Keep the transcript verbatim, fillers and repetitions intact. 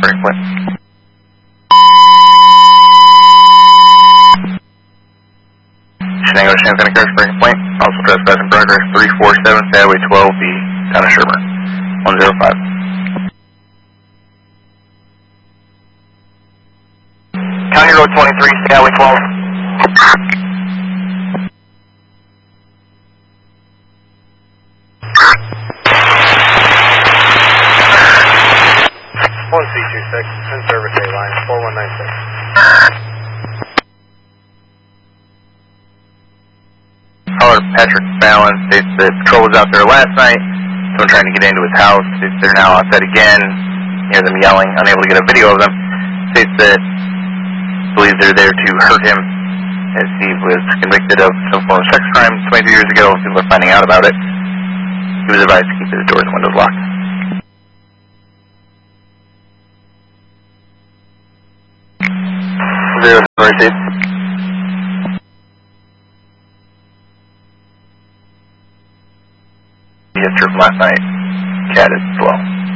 break point. Shenango, Shenango County Crash break point. Also trespass in progress three four seven, Highway twelve B, Town of Sherburne. one zero five. County Road twenty-three, Highway twelve. one C two six, in service A line, four one nine six. Caller Patrick Fallon states that patrol was out there last night. Someone trying to get into his house. States they're now outside again. Hears them yelling, unable to get a video of them. States that believes they're there to hurt him, as he was convicted of some form of sex crime twenty-two years ago. People are finding out about it. He was advised to keep his doors and windows locked. Zero, receive. History from last night, cat as well.